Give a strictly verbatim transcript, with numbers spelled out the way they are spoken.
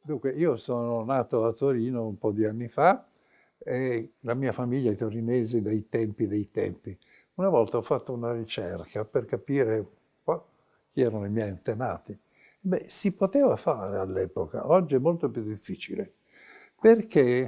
Dunque, io sono nato a Torino un po' di anni fa e la mia famiglia è torinese dai tempi dei tempi. Una volta ho fatto una ricerca per capire un po' chi erano i miei antenati. Beh, si poteva fare all'epoca, oggi è molto più difficile, perché